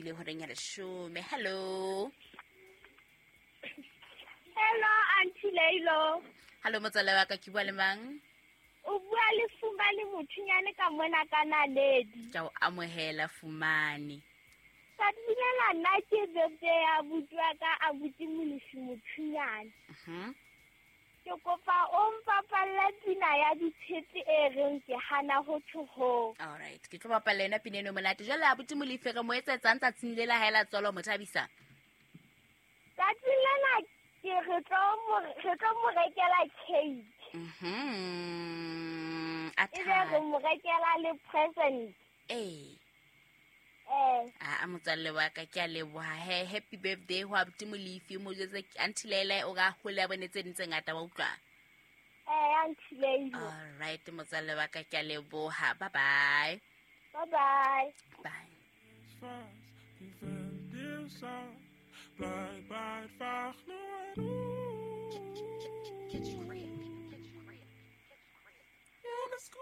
le horeng ya leshome. Hello. Hello, Auntie Leilo. Hello motswalle wa ka, ke bua le mang? O bua le Fumane Mothunyane ka mona ka Naledi. Ke o amohela Fumane. Ka dinela nna ke bebe ya butwa ka abuti Molefi Mothunyane. Ke kopa o mpapalla pina ya ditshetse e reng ke hana ho tsho. Alright, ke tlo bapalla yena pina eno monate. Jwale abuti Molefi re mo etsetsang tsatsing le la haela tswalo mo thabisa. Ka dinela ke re tlo mo rekela cake. Re mo rekela le present. Motswalle wa ka, ke a leboha. Happy birthday ho abuti Molefi. Mo jetse Auntie Leila o ga hole ya bone tse dintse ngata wa utlwa. Auntie Leila. Alright, motswalle wa ka, ke a leboha. Bye bye. Bye bye. Bye. Blijkbaar vaag nooit.